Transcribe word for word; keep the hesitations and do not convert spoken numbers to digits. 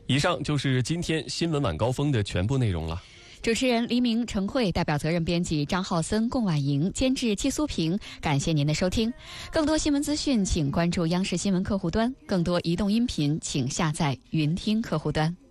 以上就是今天新闻晚高峰的全部内容了。 主持人黎明、陈慧，代表责任编辑张浩森、龚婉莹，监制戚苏平。感谢您的收听。更多新闻资讯，请关注央视新闻客户端；更多移动音频，请下载云听客户端。